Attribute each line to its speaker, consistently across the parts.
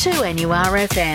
Speaker 1: 2NURFM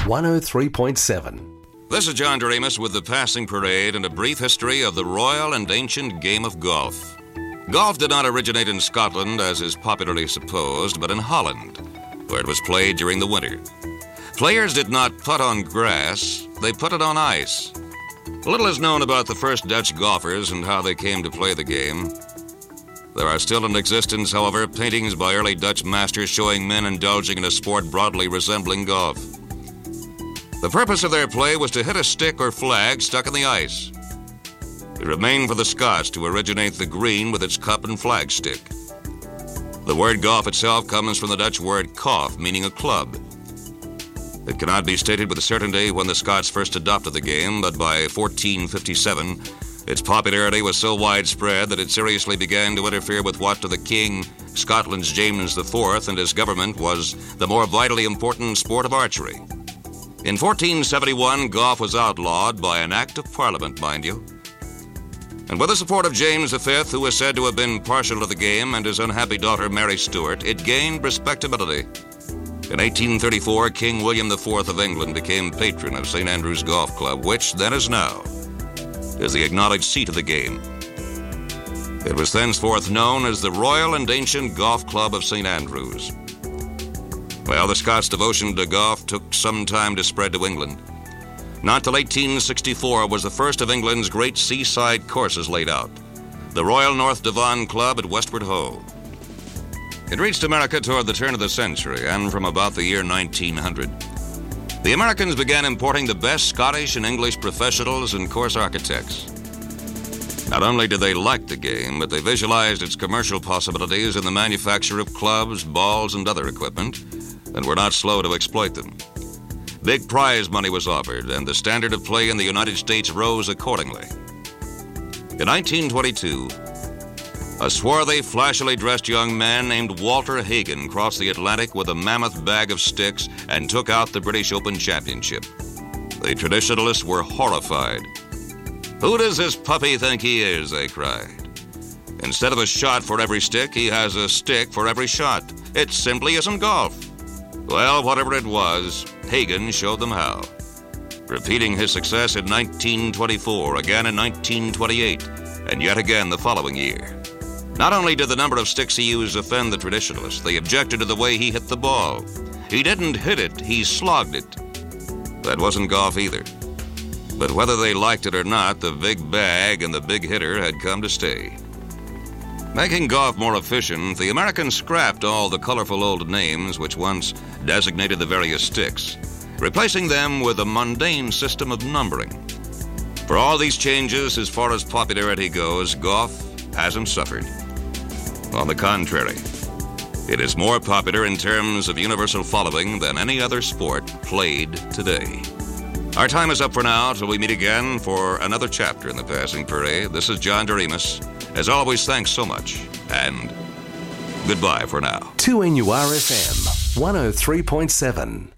Speaker 2: 103.7.
Speaker 3: This is John Doremus with the Passing Parade and a brief history of the royal and ancient game of golf. Golf did not originate in Scotland, as is popularly supposed, but in Holland, where it was played during the winter. Players did not putt on grass, they putted on ice. Little is known about the first Dutch golfers and how they came to play the game. There are still in existence, however, paintings by early Dutch masters showing men indulging in a sport broadly resembling golf. The purpose of their play was to hit a stick or flag stuck in the ice. It remained for the Scots to originate the green with its cup and flag stick. The word golf itself comes from the Dutch word kof, meaning a club. It cannot be stated with certainty when the Scots first adopted the game, but by 1457, its popularity was so widespread that it seriously began to interfere with what to the King, Scotland's James IV, and his government was the more vitally important sport of archery. In 1471, golf was outlawed by an Act of Parliament, mind you. And with the support of James V, who was said to have been partial to the game, and his unhappy daughter Mary Stuart, it gained respectability. In 1834, King William IV of England became patron of St. Andrew's Golf Club, which, then as now, is the acknowledged seat of the game. It was thenceforth known as the Royal and Ancient Golf Club of St. Andrews. Well, the Scots' devotion to golf took some time to spread to England. Not till 1864 was the first of England's great seaside courses laid out, the Royal North Devon Club at Westward Ho. It reached America toward the turn of the century, and from about the year 1900, the Americans began importing the best Scottish and English professionals and course architects. Not only did they like the game, but they visualized its commercial possibilities in the manufacture of clubs, balls, and other equipment, and were not slow to exploit them. Big prize money was offered, and the standard of play in the United States rose accordingly. In 1922, a swarthy, flashily dressed young man named Walter Hagen crossed the Atlantic with a mammoth bag of sticks and took out the British Open Championship. The traditionalists were horrified. "Who does this puppy think he is?" they cried. "Instead of a shot for every stick, he has a stick for every shot. It simply isn't golf." Well, whatever it was, Hagen showed them how, repeating his success in 1924, again in 1928, and yet again the following year. Not only did the number of sticks he used offend the traditionalists, they objected to the way he hit the ball. He didn't hit it, he slogged it. That wasn't golf either. But whether they liked it or not, the big bag and the big hitter had come to stay. Making golf more efficient, the Americans scrapped all the colorful old names which once designated the various sticks, replacing them with a mundane system of numbering. For all these changes, as far as popularity goes, golf hasn't suffered. On the contrary, it is more popular in terms of universal following than any other sport played today. Our time is up for now till we meet again for another chapter in the Passing Parade. This is John Doremus. As always, thanks so much, and goodbye for now.
Speaker 2: 2NURFM 103.7.